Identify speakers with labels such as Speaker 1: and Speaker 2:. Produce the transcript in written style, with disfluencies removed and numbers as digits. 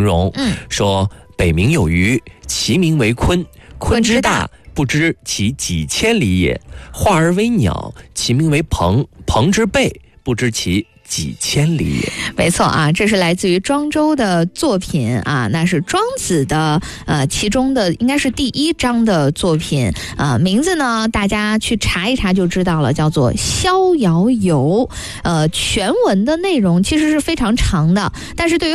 Speaker 1: 形容，说北冥有鱼，其名为鲲，鲲之大，不知其几千里也；化而为鸟，其名为鹏，鹏之背，不知其几千里也。
Speaker 2: 没错啊，这是来自于庄周的作品啊，那是庄子的其中的应该是第1章的作品名字呢大家去查一查就知道了，叫做《逍遥游》。全文的内容其实是非常长的，但是对于